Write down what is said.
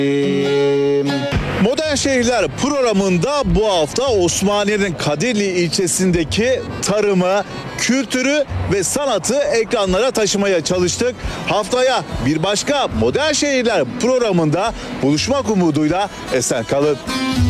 Modern Şehirler programında bu hafta Osmaniye'nin Kadirli ilçesindeki tarımı, kültürü ve sanatı ekranlara taşımaya çalıştık. Haftaya bir başka Modern Şehirler programında buluşmak umuduyla esen kalın.